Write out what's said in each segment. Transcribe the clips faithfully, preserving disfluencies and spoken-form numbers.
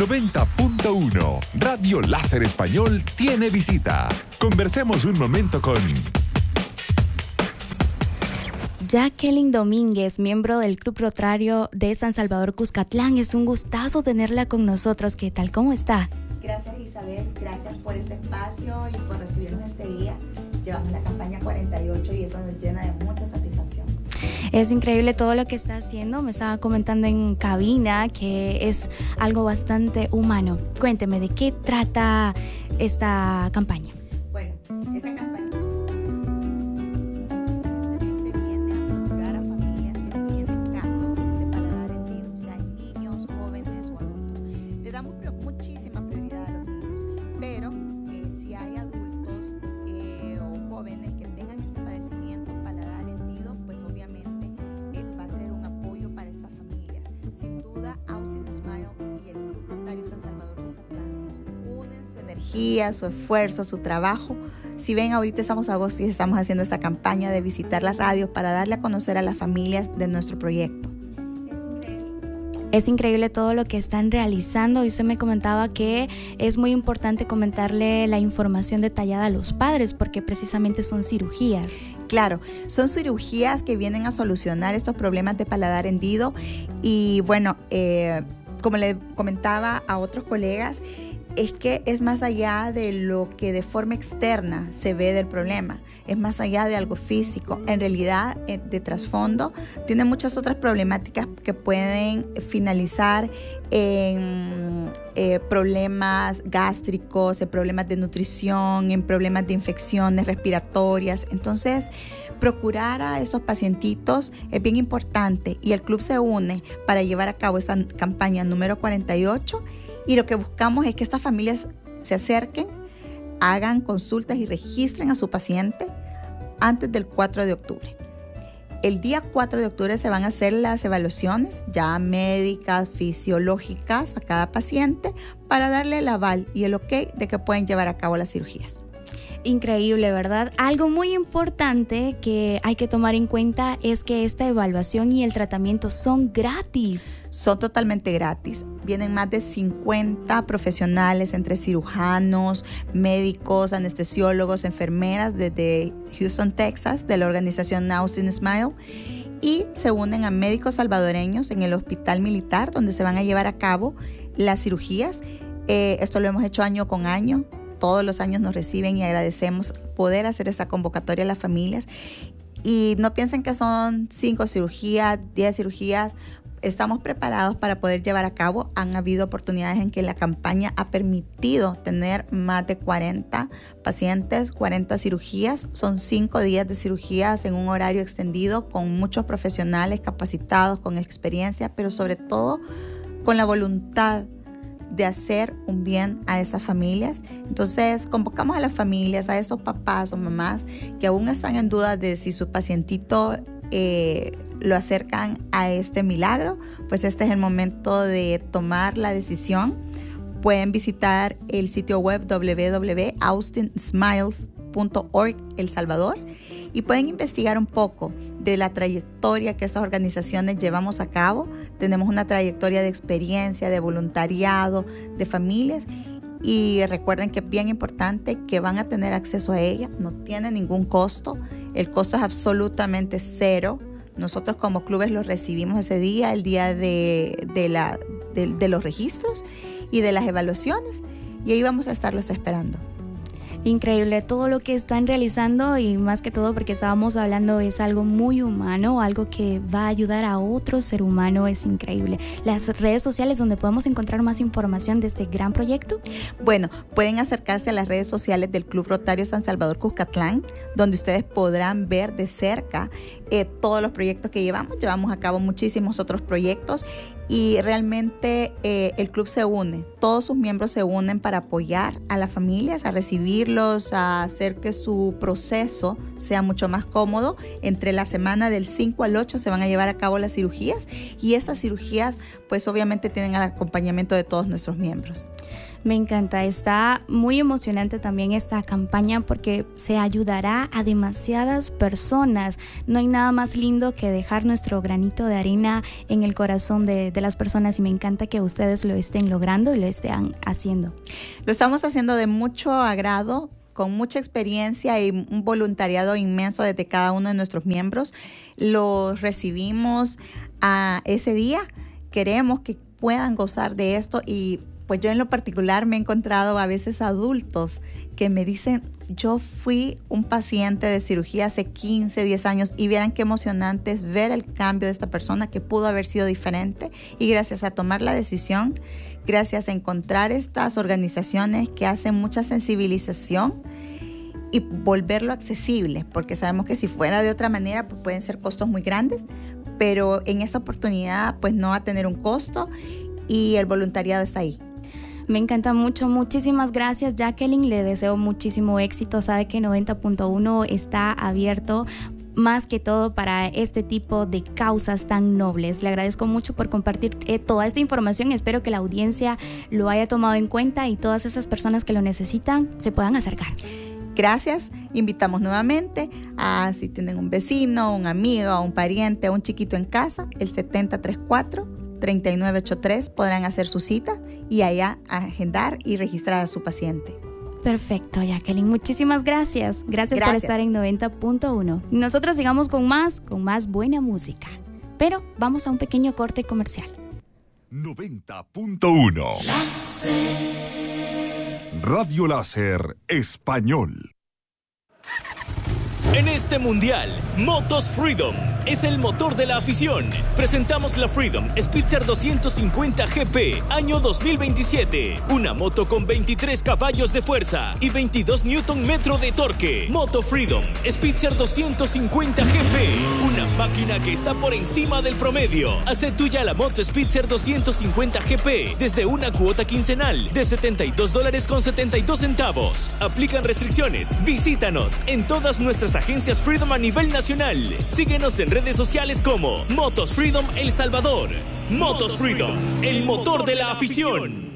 noventa punto uno. Radio Láser Español tiene visita. Conversemos un momento con Jacqueline Domínguez, miembro del Club Rotario de San Salvador Cuscatlán. Es un gustazo tenerla con nosotros. ¿Qué tal? ¿Cómo está? Gracias, Isabel. Gracias por este espacio y por recibirnos este día. Llevamos la campaña cuarenta y ocho y eso nos llena de mucha satisfacción. Es increíble todo lo que está haciendo. Me estaba comentando en cabina que es algo bastante humano. Cuénteme, ¿de qué trata esta campaña? Bueno, esa campaña su esfuerzo, su trabajo. Si ven, ahorita estamos a agosto y estamos haciendo esta campaña de visitar las radios para darle a conocer a las familias de nuestro proyecto. Es increíble todo lo que están realizando y usted me comentaba que es muy importante comentarle la información detallada a los padres porque precisamente son cirugías. Claro, son cirugías que vienen a solucionar estos problemas de paladar hendido y bueno, eh, como le comentaba a otros colegas, es que es más allá de lo que de forma externa se ve del problema, es más allá de algo físico. En realidad, de trasfondo, tiene muchas otras problemáticas que pueden finalizar en eh, problemas gástricos, en problemas de nutrición, en problemas de infecciones respiratorias. Entonces, procurar a esos pacientitos es bien importante y el club se une para llevar a cabo esta campaña número cuarenta y ocho. Y lo que buscamos es que estas familias se acerquen, hagan consultas y registren a su paciente antes del cuatro de octubre. El día cuatro de octubre se van a hacer las evaluaciones ya médicas, fisiológicas a cada paciente para darle el aval y el ok de que pueden llevar a cabo las cirugías. Increíble, ¿verdad? Algo muy importante que hay que tomar en cuenta es que esta evaluación y el tratamiento son gratis. Son totalmente gratis. Vienen más de cincuenta profesionales entre cirujanos, médicos, anestesiólogos, enfermeras desde Houston, Texas, de la organización Austin Smile. Y se unen a médicos salvadoreños en el hospital militar donde se van a llevar a cabo las cirugías. Eh, esto lo hemos hecho año con año. Todos los años nos reciben y agradecemos poder hacer esta convocatoria a las familias. Y no piensen que son cinco cirugías, diez cirugías. Estamos preparados para poder llevar a cabo. Han habido oportunidades en que la campaña ha permitido tener más de cuarenta pacientes, cuarenta cirugías. Son cinco días de cirugías en un horario extendido con muchos profesionales capacitados, con experiencia, pero sobre todo con la voluntad de hacer un bien a esas familias. Entonces convocamos a las familias, a esos papás o mamás que aún están en duda de si su pacientito eh, lo acercan a este milagro, pues este es el momento de tomar la decisión. Pueden visitar el sitio web doble u doble u doble u punto austin smiles punto org El Salvador y pueden investigar un poco de la trayectoria que estas organizaciones llevamos a cabo. Tenemos una trayectoria de experiencia, de voluntariado, de familias y recuerden que es bien importante que van a tener acceso a ella, no tiene ningún costo, el costo es absolutamente cero. Nosotros como clubes los recibimos ese día, el día de, de, la, de, de los registros y de las evaluaciones y ahí vamos a estarlos esperando. Increíble todo lo que están realizando y más que todo porque estábamos hablando es algo muy humano, algo que va a ayudar a otro ser humano, es increíble. Las redes sociales donde podemos encontrar más información de este gran proyecto. Bueno, pueden acercarse a las redes sociales del Club Rotario San Salvador Cuscatlán, donde ustedes podrán ver de cerca eh, todos los proyectos que llevamos. Llevamos a cabo muchísimos otros proyectos y realmente eh, el club se une, todos sus miembros se unen para apoyar a las familias, a recibirlos, a hacer que su proceso sea mucho más cómodo. Entre la semana del cinco al ocho se van a llevar a cabo las cirugías y esas cirugías pues obviamente tienen el acompañamiento de todos nuestros miembros. Me encanta, está muy emocionante también esta campaña porque se ayudará a demasiadas personas. No hay nada más lindo que dejar nuestro granito de arena en el corazón de, de las personas y me encanta que ustedes lo estén logrando y lo estén haciendo. Lo estamos haciendo de mucho agrado, con mucha experiencia y un voluntariado inmenso desde cada uno de nuestros miembros. Los recibimos a ese día, queremos que puedan gozar de esto y pues yo en lo particular me he encontrado a veces adultos que me dicen, yo fui un paciente de cirugía hace quince, diez años y vieran qué emocionante es ver el cambio de esta persona que pudo haber sido diferente y gracias a tomar la decisión, gracias a encontrar estas organizaciones que hacen mucha sensibilización y volverlo accesible, porque sabemos que si fuera de otra manera pues pueden ser costos muy grandes, pero en esta oportunidad pues no va a tener un costo y el voluntariado está ahí. Me encanta mucho, muchísimas gracias Jacqueline, le deseo muchísimo éxito, sabe que noventa punto uno está abierto más que todo para este tipo de causas tan nobles. Le agradezco mucho por compartir eh, toda esta información, espero que la audiencia lo haya tomado en cuenta y todas esas personas que lo necesitan se puedan acercar. Gracias, invitamos nuevamente a si tienen un vecino, un amigo, un pariente, un chiquito en casa, el setenta treinta y cuatro, treinta y nueve ochenta y tres podrán hacer su cita y allá agendar y registrar a su paciente. Perfecto, Jacqueline, muchísimas gracias. Gracias, gracias por estar en noventa punto uno. Nosotros sigamos con más, con más buena música, pero vamos a un pequeño corte comercial. noventa punto uno Radio Láser Español. En este mundial, Motos Freedom es el motor de la afición. Presentamos la Freedom Spitzer doscientos cincuenta G P, año dos mil veintisiete. Una moto con veintitrés caballos de fuerza y veintidós newton metro de torque. Moto Freedom Spitzer doscientos cincuenta G P, una máquina que está por encima del promedio. Hace tuya la moto Spitzer doscientos cincuenta G P desde una cuota quincenal de setenta y dos dólares con setenta y dos centavos. Aplican restricciones. Visítanos en todas nuestras agencias Freedom a nivel nacional. Síguenos en redes sociales como Motos Freedom El Salvador. Motos Freedom, el motor de la afición.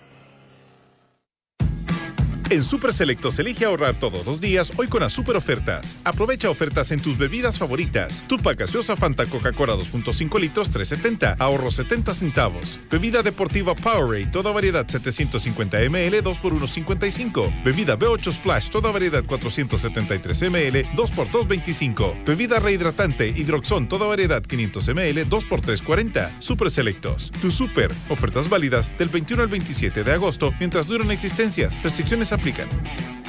En Super Selectos elige ahorrar todos los días hoy con las super ofertas. Aprovecha ofertas en tus bebidas favoritas. Tupac gaseosa Fanta Coca-Cola dos punto cinco litros tres setenta, ahorro setenta centavos. Bebida deportiva Powerade, toda variedad setecientos cincuenta mililitros, dos por uno cincuenta y cinco. Bebida B ocho Splash, toda variedad cuatrocientos setenta y tres mililitros, dos por dos veinticinco. Bebida rehidratante Hidroxón, toda variedad quinientos mililitros, dos por tres cuarenta. Super Selectos, tu super. Ofertas válidas del veintiuno al veintisiete de agosto mientras duran existencias. Restricciones aplican.